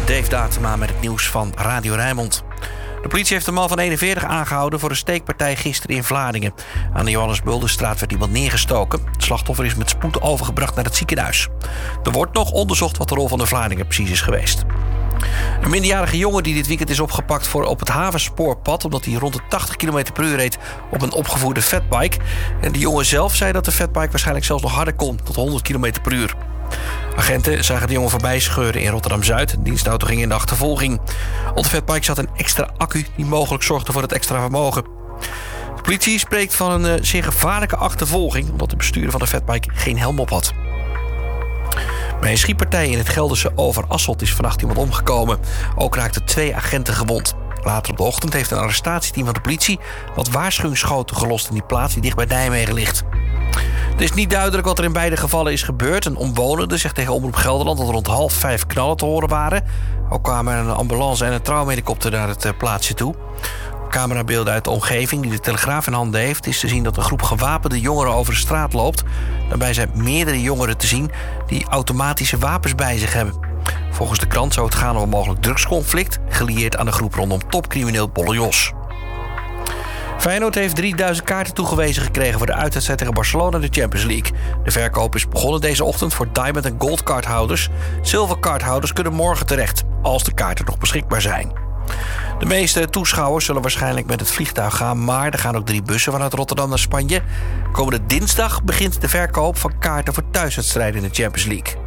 Dave Datema met het nieuws van Radio Rijnmond. De politie heeft een man van 41 aangehouden voor een steekpartij gisteren in Vlaardingen. Aan de Johannes Bulderstraat werd iemand neergestoken. Het slachtoffer is met spoed overgebracht naar het ziekenhuis. Er wordt nog onderzocht wat de rol van de Vlaardingen precies is geweest. Een minderjarige jongen die dit weekend is opgepakt op het havenspoorpad, omdat hij rond de 80 km per uur reed op een opgevoerde fatbike. En de jongen zelf zei dat de fatbike waarschijnlijk zelfs nog harder kon, tot 100 km per uur. Agenten zagen de jongen voorbij scheuren in Rotterdam-Zuid. De dienstauto ging in de achtervolging. Op de fatbike zat een extra accu die mogelijk zorgde voor het extra vermogen. De politie spreekt van een zeer gevaarlijke achtervolging, omdat de bestuurder van de fatbike geen helm op had. Bij een schietpartij in het Gelderse Overasselt is vannacht iemand omgekomen. Ook raakten 2 agenten gewond. Later op de ochtend heeft een arrestatieteam van de politie wat waarschuwingsschoten gelost in die plaats die dicht bij Nijmegen ligt. Het is niet duidelijk wat er in beide gevallen is gebeurd. Een omwonende zegt tegen Omroep Gelderland dat er rond 4:30 knallen te horen waren. Ook kwamen er een ambulance en een traumahelikopter naar het plaatsje toe. Op camerabeelden uit de omgeving die de Telegraaf in handen heeft is te zien dat een groep gewapende jongeren over de straat loopt. Daarbij zijn meerdere jongeren te zien die automatische wapens bij zich hebben. Volgens de krant zou het gaan om een mogelijk drugsconflict, gelieerd aan de groep rondom topcrimineel Bolle Jos. Feyenoord heeft 3000 kaarten toegewezen gekregen voor de uitwedstrijd tegen Barcelona in de Champions League. De verkoop is begonnen deze ochtend voor Diamond en Gold kaarthouders. Silver kaarthouders kunnen morgen terecht, als de kaarten nog beschikbaar zijn. De meeste toeschouwers zullen waarschijnlijk met het vliegtuig gaan, maar er gaan ook 3 bussen vanuit Rotterdam naar Spanje. Komende dinsdag begint de verkoop van kaarten voor thuiswedstrijden in de Champions League.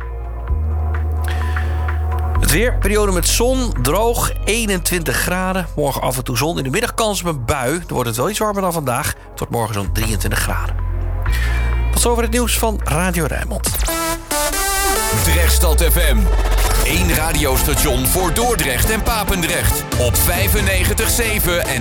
Het weer, periode met zon, droog, 21 graden. Morgen af en toe zon, in de middag kans op een bui. Dan wordt het wel iets warmer dan vandaag. Het wordt morgen zo'n 23 graden. Tot zover het nieuws van Radio Rijnmond. Drechtstad FM. 1 radiostation voor Dordrecht en Papendrecht. Op 95.7 en